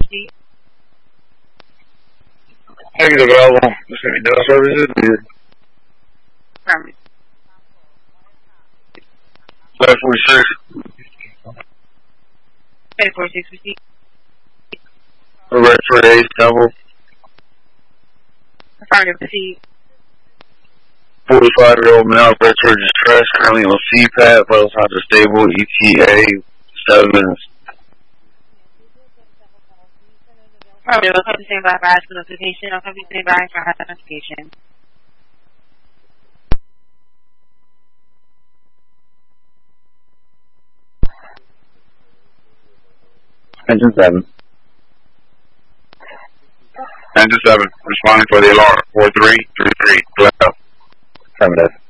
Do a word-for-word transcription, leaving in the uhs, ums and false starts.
proceed. Exit available. This is Dell Services. Affirmative. five forty-six. five forty-six, proceed. Redford Ace Double. Affirmative, proceed. forty-five-year-old male, Redford distress, currently on C PAP, vital signs are stable, E T A, seven minutes. Affirmative, I'll come to stand by for hospital notification. I'll come to stand by for hospital notification. Engine seven. Engine seven, responding for the alarm. four three three three, go ahead. Affirmative.